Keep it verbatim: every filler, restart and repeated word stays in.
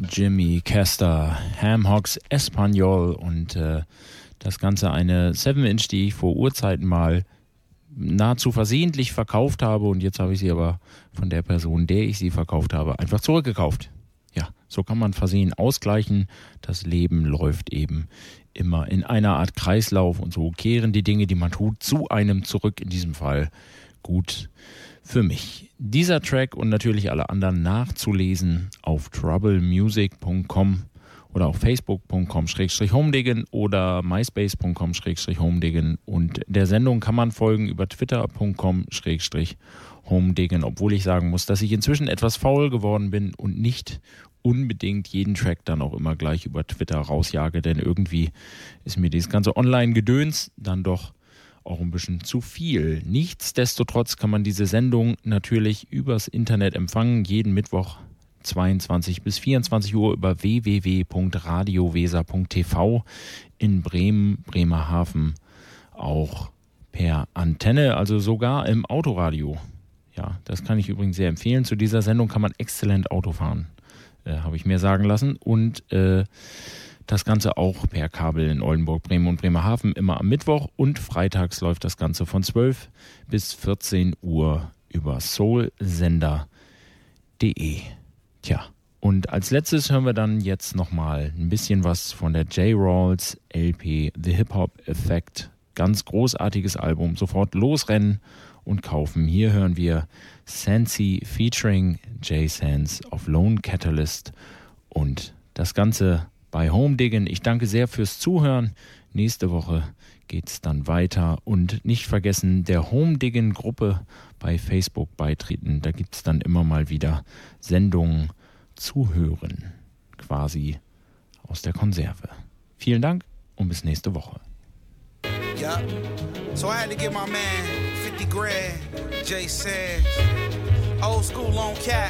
Jimmy Castor, Ham Hocks Espanol und äh, das Ganze eine seven Inch, die ich vor Urzeiten mal nahezu versehentlich verkauft habe und jetzt habe ich sie aber von der Person, der ich sie verkauft habe, einfach zurückgekauft. Ja, so kann man Versehen ausgleichen. Das Leben läuft eben immer in einer Art Kreislauf und so kehren die Dinge, die man tut, zu einem zurück. In diesem Fall gut für mich. Dieser Track und natürlich alle anderen nachzulesen auf trouble music punkt com oder auf facebook punkt com slash homediggen oder myspace punkt com slash homediggen und der Sendung kann man folgen über twitter punkt com slash homediggen, obwohl ich sagen muss, dass ich inzwischen etwas faul geworden bin und nicht unbedingt jeden Track dann auch immer gleich über Twitter rausjage, denn irgendwie ist mir dieses ganze Online-Gedöns dann doch auch ein bisschen zu viel. Nichtsdestotrotz kann man diese Sendung natürlich übers Internet empfangen, jeden Mittwoch zweiundzwanzig bis vierundzwanzig Uhr über w w w punkt radio weser punkt t v in Bremen, Bremerhaven auch per Antenne, also sogar im Autoradio. Ja, das kann ich übrigens sehr empfehlen. Zu dieser Sendung kann man exzellent Auto fahren, äh, habe ich mir sagen lassen. Und äh, das Ganze auch per Kabel in Oldenburg, Bremen und Bremerhaven immer am Mittwoch und freitags läuft das Ganze von zwölf bis vierzehn Uhr über soulsender punkt de. Tja, und als letztes hören wir dann jetzt nochmal ein bisschen was von der J-Rawls L P The Hip-Hop Effect. Ganz großartiges Album. Sofort losrennen und kaufen. Hier hören wir Sansi featuring Jay Sands auf Lone Catalyst und das Ganze bei Homediggen. Ich danke sehr fürs Zuhören. Nächste Woche geht's dann weiter und nicht vergessen, der Homediggen-Gruppe bei Facebook beitreten. Da gibt's dann immer mal wieder Sendungen zu hören, quasi aus der Konserve. Vielen Dank und bis nächste Woche. Yeah. So I had to give my man fifty grand, Jay Sands, old school Lone Cat.